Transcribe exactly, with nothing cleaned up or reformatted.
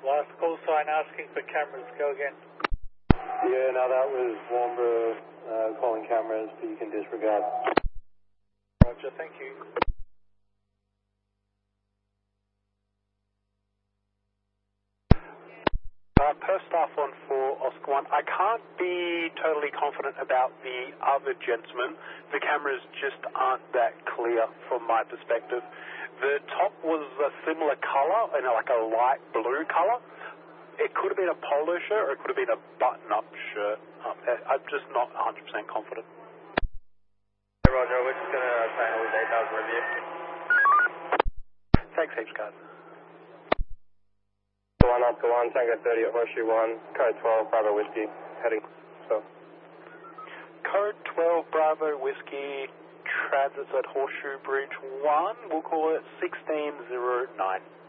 Last call sign asking for cameras. Go again. Yeah, no, that was Warnbro uh, calling cameras, but you can disregard. Roger, thank you. Uh, per staff on for Oscar one, I can't be totally confident about the other gentleman. The cameras just aren't that clear from my perspective. The top was a similar colour, you know, like a light blue colour. It could have been a polo shirt or it could have been a button-up shirt. Um, I'm just not one hundred percent confident. Hey Roger, we're just going to sign all the details review. Thanks heaps, guys. One Oscar one, Tango thirty at Horseshoe one, code twelve, Bravo Whiskey, heading so. Code twelve, Bravo Whiskey, transits at Horseshoe Bridge one, we'll call it sixteen oh nine.